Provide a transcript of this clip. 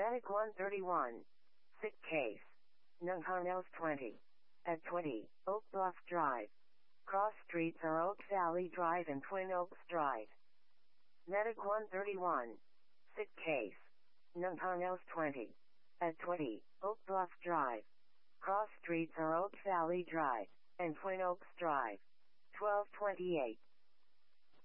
Medic 131. Sick case. Nuncarnos 20. At 20, Oak Bluff Drive. Cross streets are Oak Valley Drive and Twin Oaks Drive. Medic 131. Sick case. Nuncarnos 20. At 20, Oak Bluff Drive. Cross streets are Oak Valley Drive and Twin Oaks Drive. 1228.